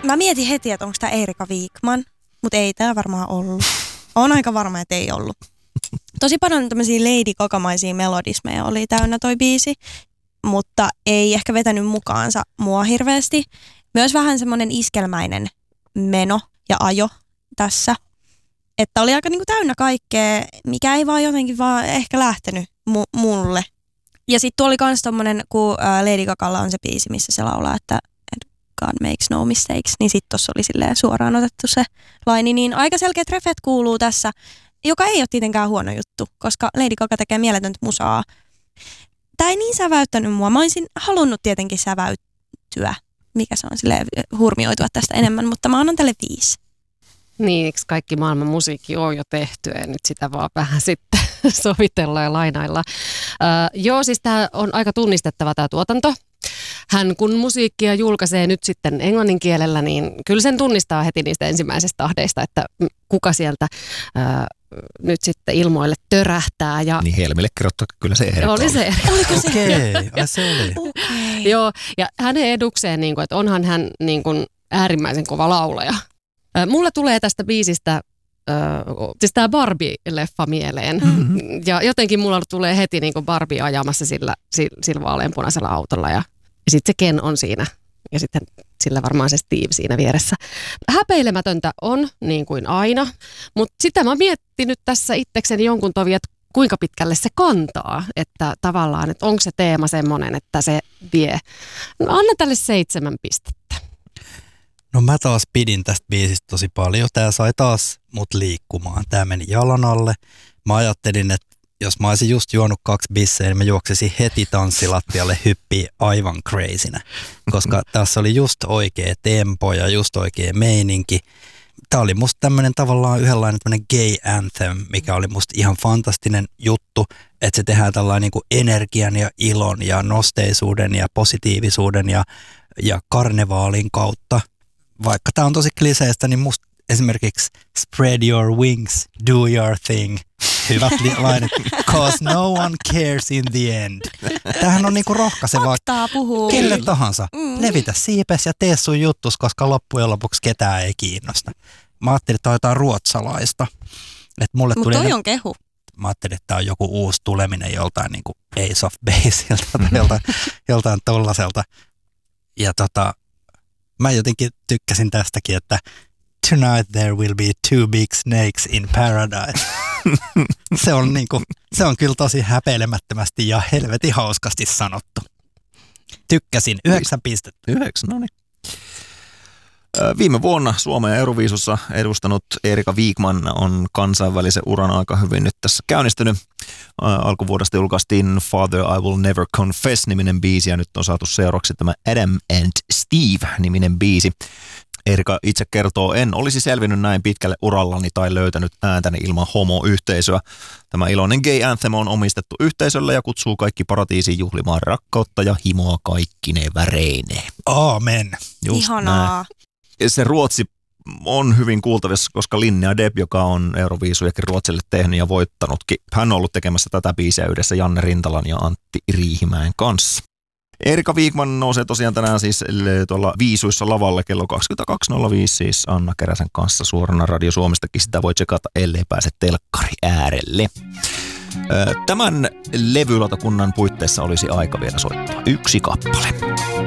Mä mietin heti, että onko tämä Erika Wikman, mutta ei tämä varmaan ollut. On aika varma, että ei ollut. Tosi paljon tämmöisiä Lady Gaga-maisia melodismeja oli täynnä toi biisi, mutta ei ehkä vetänyt mukaansa mua hirveästi. Myös vähän semmoinen iskelmäinen meno ja ajo tässä. Että oli aika niinku täynnä kaikkea, mikä ei vaan jotenkin vaan ehkä lähtenyt mulle. Ja sitten tuo oli kans tommonen, kun Lady Gagalla on se biisi, missä se laulaa, että God makes no mistakes, niin sitten tuossa oli silleen suoraan otettu se laini. Niin aika selkeät refet kuuluu tässä, joka ei ole tietenkään huono juttu, koska Lady Gaga tekee mieletöntä musaa. Tämä ei niin säväyttänyt mua. Mä olisin halunnut tietenkin säväyttyä, mikä se on silleen hurmioitua tästä enemmän, mutta mä annan tälle 5. Niin, eikö kaikki maailman musiikki on jo tehty ja nyt sitä vaan vähän sitten sovitellaan ja lainaillaan. Joo, siis tämä on aika tunnistettava tämä tuotanto. Hän kun musiikkia julkaisee nyt sitten englannin kielellä, niin kyllä sen tunnistaa heti niistä ensimmäisestä tahdeista, että kuka sieltä nyt sitten ilmoille törähtää. Ja niin Helmille kerrottu, kyllä se Erika oli. Se Erika. Oliko se? Okei, se oli. Okay. Joo, ja hänen edukseen, niin kuin, että onhan hän niin kuin äärimmäisen kova laulaja. Mulle tulee tästä biisistä siis tämä Barbie-leffa mieleen. Mm-hmm. Ja jotenkin mulla tulee heti niin kuin Barbie ajamassa sillä vaaleanpunaisella autolla ja sitten se Ken on siinä ja sitten sillä varmaan se Steve siinä vieressä. Häpeilemätöntä on niin kuin aina, mutta sitä mä oon miettinyt tässä itsekseni jonkun tovi, että kuinka pitkälle se kantaa, että tavallaan, että onko se teema semmoinen, että se vie. No, anna tälle 7 pistettä. No mä taas pidin tästä biisistä tosi paljon. Tää sai taas mut liikkumaan. Tää meni jalan alle. Mä ajattelin, että jos mä olisin just juonut 2 bisseä, niin mä juoksisin heti tanssilattialle hyppiä aivan crazynä. Koska tässä oli just oikea tempo ja just oikea meininki. Tää oli musta tämmönen tavallaan yhdenlainen tämmönen gay anthem, mikä oli musta ihan fantastinen juttu. Että se tehdään tällainen niin kuin energian ja ilon ja nosteisuuden ja positiivisuuden ja karnevaalin kautta. Vaikka tämä on tosi kliseistä, niin musta esimerkiksi spread your wings, do your thing. Hyvät lainat, cause no one cares in the end. Tämähän on niinku rohkaisevaa kelle tahansa. Levitä siipes ja tee sun juttus, koska loppujen lopuksi ketään ei kiinnosta. Mä ajattelin, että tämä on jotain ruotsalaista. Mutta toi on kehu. Mä ajattelin, että tämä on joku uusi tuleminen joltain niinku Ace of Baselta tai joltain tollaselta. Ja mä jotenkin tykkäsin tästäkin, että tonight there will be 2 big snakes in paradise. Se on kyllä tosi häpeilemättömästi ja helvetin hauskasti sanottu. Tykkäsin. 9 pistettä. 9, no niin. Viime vuonna Suomea Euroviisussa edustanut Erika Wikman on kansainvälisen uran aika hyvin nyt tässä käynnistynyt. Alkuvuodesta julkaistiin Father I Will Never Confess-niminen biisi ja nyt on saatu seuraavaksi tämä Adam and Steve-niminen biisi. Erika itse kertoo, en olisi selvinnyt näin pitkälle urallani tai löytänyt ääntäni ilman homoyhteisöä. Tämä iloinen gay anthem on omistettu yhteisölle ja kutsuu kaikki paratiisiin juhlimaan rakkautta ja himoa kaikkine väreineen. Aamen. Just ihanaa. Näin. Se ruotsi on hyvin kuultavissa, koska Linnea Deb, joka on Euroviisujakin Ruotsille tehnyt ja voittanutkin, hän on ollut tekemässä tätä biisiä yhdessä Janne Rintalan ja Antti Riihimäen kanssa. Erika Wikman nousee tosiaan tänään siis tuolla Viisuissa lavalle kello 22.05 siis Anna Keräsen kanssa suorana Radio Suomestakin. Sitä voi tsekata, ellei pääse telkkari äärelle. Tämän levylautakunnan puitteissa olisi aika vielä soittaa 1 kappale.